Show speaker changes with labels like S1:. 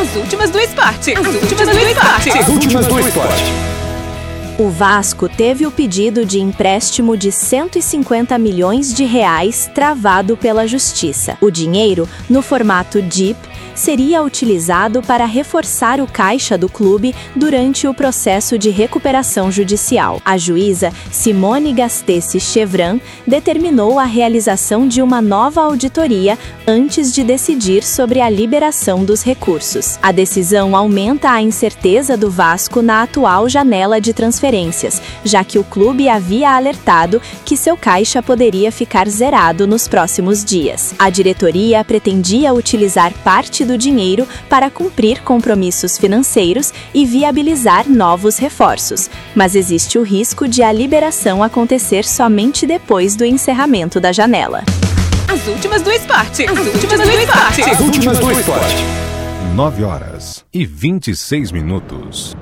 S1: As últimas do esporte. As últimas do esporte.
S2: As últimas do esporte.
S3: O Vasco teve o pedido de empréstimo de 150 milhões de reais travado pela Justiça. O dinheiro, no formato DIP, seria utilizado para reforçar o caixa do clube durante o processo de recuperação judicial. A juíza Simone Gastesi Chevran determinou a realização de uma nova auditoria antes de decidir sobre a liberação dos recursos. A decisão aumenta a incerteza do Vasco na atual janela de transferências, já que o clube havia alertado que seu caixa poderia ficar zerado nos próximos dias. A diretoria pretendia utilizar parte do dinheiro para cumprir compromissos financeiros e viabilizar novos reforços, mas existe o risco de a liberação acontecer somente depois do encerramento da janela.
S1: As últimas do esporte. As últimas do esporte.
S2: As últimas do esporte.
S4: 9h26.